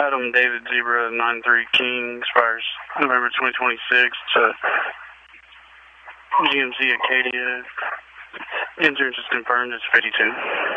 Adam David Zebra 93 King expires November 2026 to GMC Acadia. Insurance is confirmed as 52.